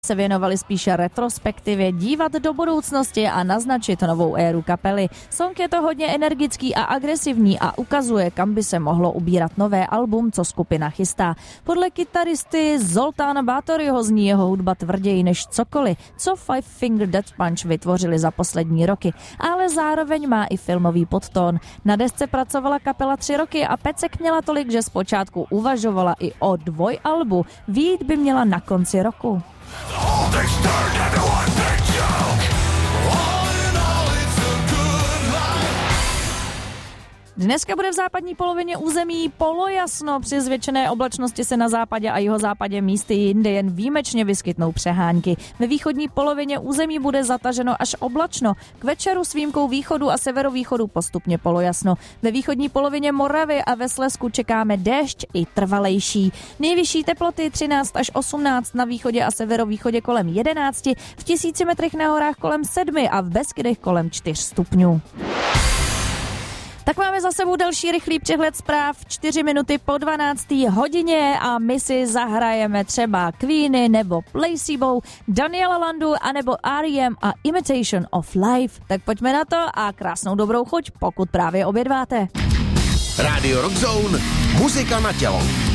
se věnovali spíše retrospektivě, dívat do budoucnosti a naznačit novou éru kapely. Song je to hodně energický a agresivní a ukazuje, kam by se mohlo ubírat nové album, co skupina chystá. Podle kytaristy Zoltána Bátoryho zní jeho hudba tvrději než cokoliv, co Five Finger Death Punch vytvořili za poslední roky, ale zároveň má i filmový podtón. Na desce pracovala kapela 3 roky a pecek měla tolik, že zpočátku uvažovala i o dvojalbu. Vyjít by měla na konci roku. Dneska bude v západní polovině území polojasno, při zvětšené oblačnosti se na západě a jihozápadě místy jinde jen výjimečně vyskytnou přehánky. Ve východní polovině území bude zataženo až oblačno, k večeru s výjimkou východu a severovýchodu postupně polojasno. Ve východní polovině Moravy a ve Slezsku čekáme déšť i trvalejší. Nejvyšší teploty 13 až 18, na východě a severovýchodě kolem 11, v 1000 metrech na horách kolem 7 a v Beskydech kolem 4 stupňů. Tak máme za sebou další rychlý přehled zpráv 4 minuty po 12. hodině a my si zahrajeme třeba Queeny nebo Placebo, Daniela Landu anebo R.E.M. a Imitation of Life. Tak pojďme na to a krásnou dobrou chuť, pokud právě obědváte. Rádio Rock Zone, muzika na tělo.